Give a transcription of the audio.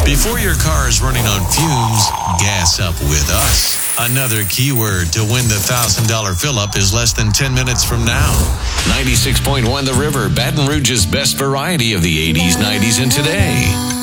Before your car is running on fumes, gas up with us. Another keyword to win the $1,000 fill-up is less than 10 minutes from now. 96.1 The River, Baton Rouge's best variety of the 80s, 90s, and today.